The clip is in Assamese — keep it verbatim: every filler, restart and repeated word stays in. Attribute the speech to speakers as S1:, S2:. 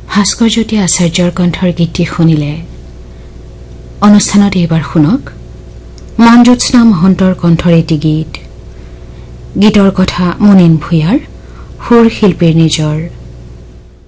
S1: ভাস্কৰজ্যোতি আচাৰ্যৰ কণ্ঠৰ গীতটি শুনিলে। অনুষ্ঠানত এইবাৰ শুনক মনজ্যোৎস্না মহন্তৰ কণ্ঠৰ এটি গীত। গীতৰ কথা মুনীন ভূঞাৰ, সুৰ শিল্পীৰ নিজৰ।